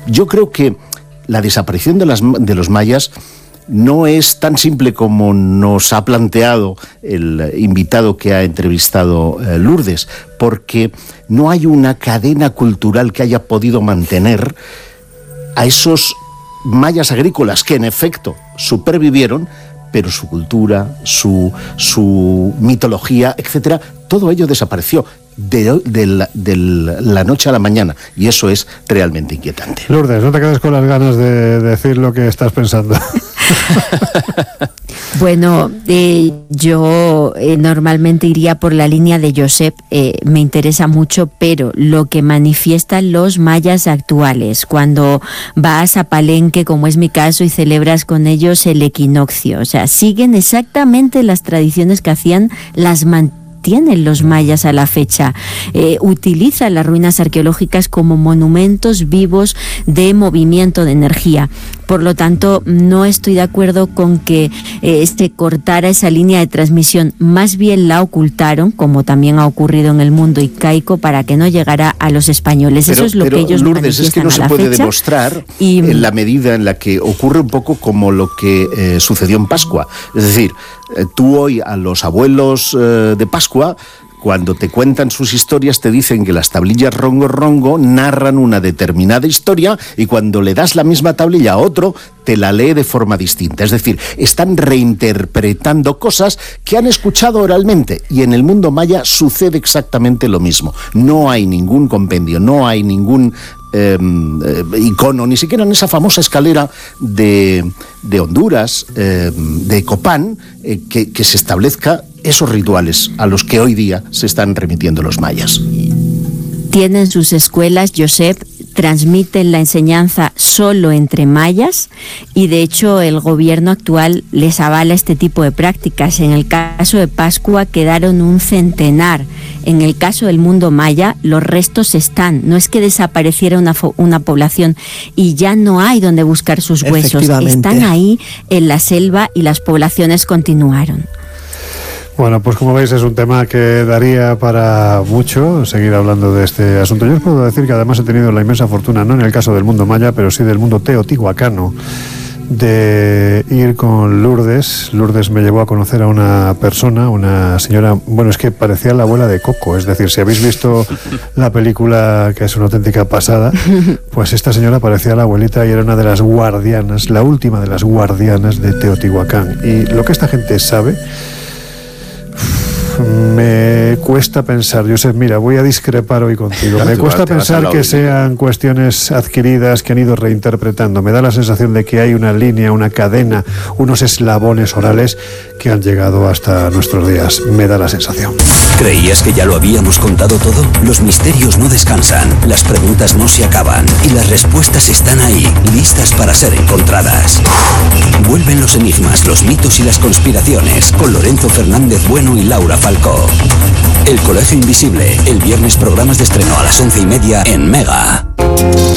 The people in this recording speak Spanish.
Yo creo que la desaparición de los mayas no es tan simple como nos ha planteado el invitado que ha entrevistado Lourdes, porque no hay una cadena cultural que haya podido mantener a esos mayas agrícolas que en efecto supervivieron, pero su cultura, su mitología, etcétera, todo ello desapareció de la noche a la mañana, y eso es realmente inquietante. Lourdes, no te quedes con las ganas de decir lo que estás pensando. Bueno, yo normalmente iría por la línea de Josep, me interesa mucho, pero lo que manifiestan los mayas actuales, cuando vas a Palenque, como es mi caso, y celebras con ellos el equinoccio, o sea, siguen exactamente las tradiciones que hacían, las tienen los mayas a la fecha. Utilizan las ruinas arqueológicas como monumentos vivos de movimiento de energía. Por lo tanto, no estoy de acuerdo con que se cortara esa línea de transmisión. Más bien la ocultaron, como también ha ocurrido en el mundo incaico, para que no llegara a los españoles. Eso es lo que ellos Lourdes, es que no se puede demostrar en la medida en la que ocurre un poco como lo que sucedió en Pascua. Es decir, tú hoy a los abuelos de Pascua, cuando te cuentan sus historias, te dicen que las tablillas rongo rongo narran una determinada historia, y cuando le das la misma tablilla a otro, te la lee de forma distinta. Es decir, están reinterpretando cosas que han escuchado oralmente, y en el mundo maya sucede exactamente lo mismo. No hay ningún compendio, no hay ningún icono, ni siquiera en esa famosa escalera de Honduras, de Copán, que se establezca esos rituales a los que hoy día se están remitiendo los mayas. Tienen sus escuelas, Josep, transmiten la enseñanza solo entre mayas, y de hecho el gobierno actual les avala este tipo de prácticas. En el caso de Pascua quedaron un centenar. En el caso del mundo maya, los restos están. No es que desapareciera una población y ya no hay donde buscar sus huesos. Están ahí en la selva, y las poblaciones continuaron. Bueno, pues como veis, es un tema que daría para mucho seguir hablando de este asunto. Yo os puedo decir que además he tenido la inmensa fortuna, no en el caso del mundo maya, pero sí del mundo teotihuacano, de ir con Lourdes. Lourdes me llevó a conocer a una persona, una señora, bueno, es que parecía la abuela de Coco. Es decir, si habéis visto la película, que es una auténtica pasada, pues esta señora parecía la abuelita, y era una de las guardianas, la última de las guardianas de Teotihuacán. Y lo que esta gente sabe, me cuesta pensar, Josep, mira, voy a discrepar hoy contigo. Me cuesta pensar que sean cuestiones adquiridas que han ido reinterpretando. Me da la sensación de que hay una línea, una cadena, unos eslabones orales que han llegado hasta nuestros días. Me da la sensación. ¿Creías que ya lo habíamos contado todo? Los misterios no descansan, las preguntas no se acaban, y las respuestas están ahí, listas para ser encontradas. Vuelven los enigmas, los mitos y las conspiraciones, con Lorenzo Fernández Bueno y Laura Falcó. El Colegio Invisible, el viernes, programas de estreno a las 11:30 en Mega.